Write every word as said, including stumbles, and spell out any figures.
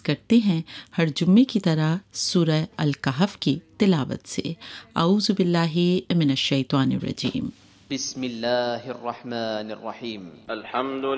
करते हैं हर जुम्मे की तरह सूरह अल कहफ की तिलावत से। औज़ु बिल्लाहि मिनश शैतानिर रजीम। बिस्मिल्लाहिर रहमानिर रहीम। अल्हम्दुलिल्लाह।